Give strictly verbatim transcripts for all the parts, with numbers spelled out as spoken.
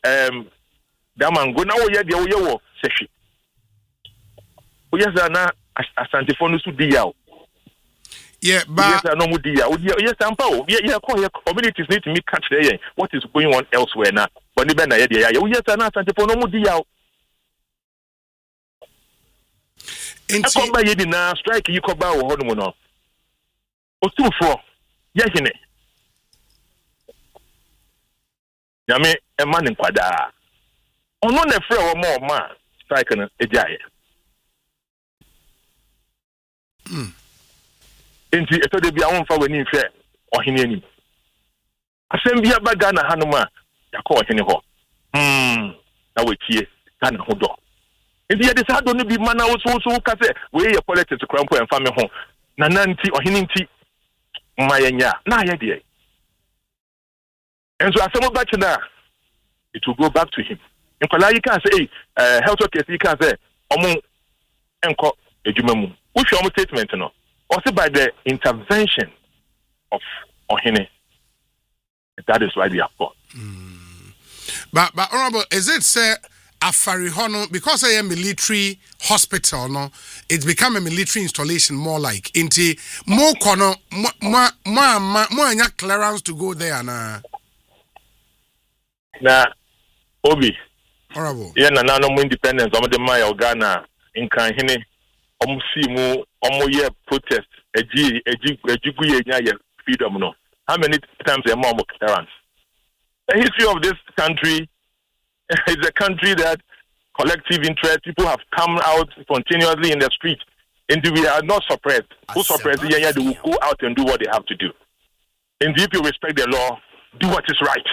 um that man go now ye de wo ye wo seshi o yes na asante fo no su di ya o yeah but yes no mu di ya o yes ampa o ye ye call your communities need to me catch there what is going on elsewhere now when be na ye de ya o yes na asante fo no mu di ya o enti ko ba ye di na strike yi ko ba wo hono no o tu fo ye hine Yame a man in Quada. On one a friend or more man, strike a giant. Hmm. Into a third be our own for when you fair or him. I send me a bagana Hanuma, ya call him. Hmm. Now wait here, Hannah Hodo. In the other side, only be man also so case, where your politics to crumple and family home. Nananti or Hininti, Mayanya, na idea. And so as some back now, it will go back to him. In Kola, you can say, uh, health care, you can say, Omo Enko Ejumamu. Which your statement, no? Also by the intervention of Ohene. That is why they are poor. Mm. But, but, Honorable, is it, say, Afari Hono, because I am military hospital, no, it's become a military installation more like, into more kono, more, more, more, more clearance to go there, na. Na Obi. Horrible. Yeah, na na no independence. Omo de Maya Ghana in Kanhine. Omo si mu omo ye protest. Eji eji eji guye nya ye freedom no. How many times a mom clearance? The history of this country is a country that collective interest people have come out spontaneously in the street. And we are not suppressed. Who suppressed? Yeah, they will go out and do what they have to do. And if you respect the law, do what is right.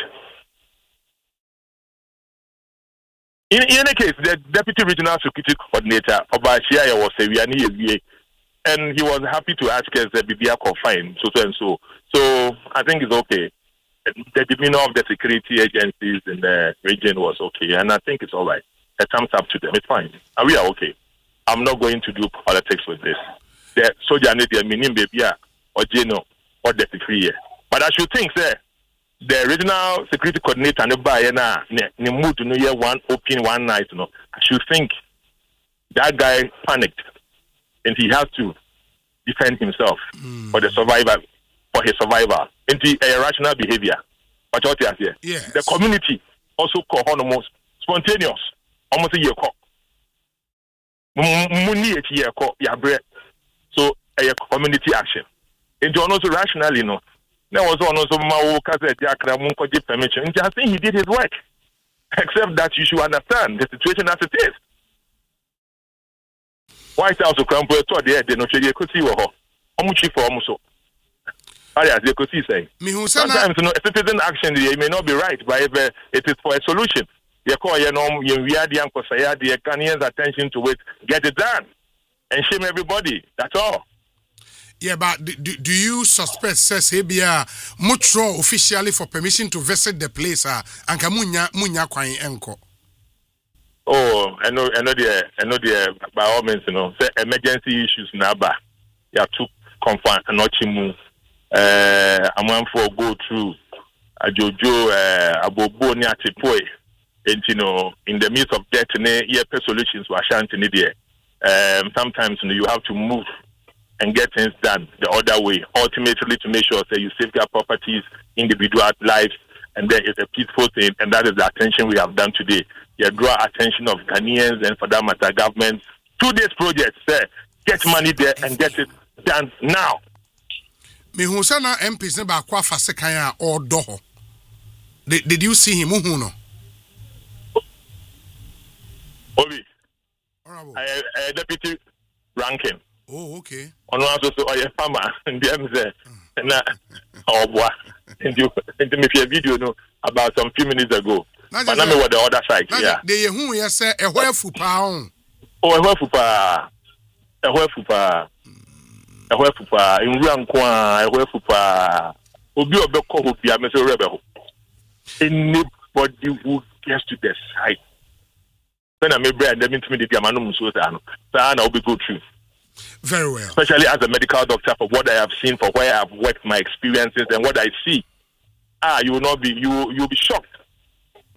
In, in any case, the Deputy Regional Security Coordinator, Obashia, was a V A, and he was happy to ask us the B B A fine, so, so and so. So I think it's okay. The demeanor of the security agencies in the region was okay, and I think it's all right. A thumbs up to them. It's fine. And we are okay. I'm not going to do politics with this. The soldier need their meaning baby or Geno or the security. But I should think, sir. The regional security coordinator and the na ne mood to know year one open one night, you know. I should think that guy panicked and he has to defend himself mm. for the survivor for his survival. Into a rational behavior. But what you are here? Yes. The community also call almost spontaneous. Almost a year call. Muni a year call ya bread. So a community action. Into also rationally, you know. There was one also Mao Kazet Yakra Munko permission. I think he did his work. Except that you should understand the situation as it is. White House of Crumple told the they no share could see what Omuchi for Omuso. Arias, they could see say. Sometimes you know, citizen action it may not be right, but if uh, it is for a solution. You call your norm, you wear the Uncle Saya, the Ghanaians' attention to it, get it done. And shame everybody. That's all. Yeah, but do, do you suspect, says Hebia, Mutro officially for permission to visit the place, uh, and Kamunya, Munya Kwai Enko? Oh, I know, I know, the, I know, the, by all means, you know, say emergency issues, Naba, you have to confirm, and not chimu, uh, I'm going for go through, a Jojo, uh, Abobo, Niatipoe, and you know, in the midst of death, yeah, solutions were shanting there. Um, sometimes, you know, you have to move and get things done the other way, ultimately to make sure that you safeguard properties, individual lives, and there is a peaceful thing, and that is the attention we have done today. You draw attention of Ghanaians and for that matter, government to this project, sir. Get money there and get it done now. Me who say na M Ps ne ba kwa fa sekanya or doho. Did did you see him who no? Obi. I, I deputy ranking. Oh, okay. On one also oh yeah farmer and them say na oh boy. And you and me a video no about some few minutes ago. But now me what the other side yeah. They who you say e hwe fupa on. Oh e hwe fupa. E hwe fupa. E hwe fupa. Inwura nko a e hwe fupa. Obi obekọ obi a me say rebe ho. Anybody who gets to the site. When I make bread, they mean to me the Diamano so that I will be good through. Very well. Especially as a medical doctor, for what I have seen, for where I have worked, my experiences, and what I see. Ah, you will not be you you'll be shocked.